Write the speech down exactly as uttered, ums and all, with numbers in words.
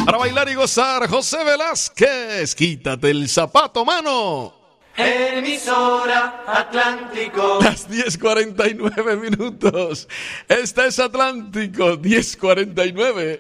Para bailar y gozar, José Velázquez, quítate el zapato, mano. Emisora Atlántico. Las diez cuarenta y nueve minutos. Este es Atlántico, diez cuarenta y nueve.